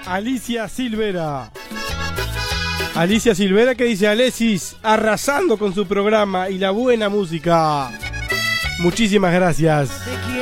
Alicia Silvera. Alicia Silvera que dice: Alexis, arrasando con su programa y la buena música. Muchísimas gracias.